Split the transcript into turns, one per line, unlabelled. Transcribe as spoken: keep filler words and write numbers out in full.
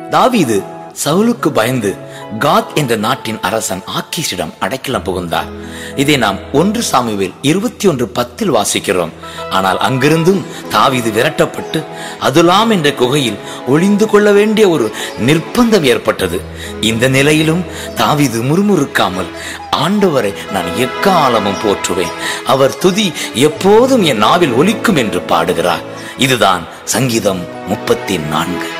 தாவீது சவுலுக்கு பயந்து காத் என்ற நாட்டின் அரசன் ஆக்கீஷிடம் அடைக்கலம் புகுந்தார். இதை நாம் ஒன்று சாமுவேல் இருபத்தி ஒன்று பத்தில் வாசிக்கிறோம். ஆனால் அங்கிருந்தும் தாவீது விரட்டப்பட்டு அதுலாம் என்ற குகையில் ஒளிந்து கொள்ள வேண்டிய ஒரு நிர்பந்தம் ஏற்பட்டது. இந்த நிலையிலும் தாவீது முறுமுறுக்காமல், ஆண்டவரை நான் எக்காலமும் போற்றுவேன், அவர் துதி எப்போதும் என் நாவில் ஒலிக்கும் என்று பாடுகிறார். இதுதான் சங்கீதம் முப்பத்தி நான்கு.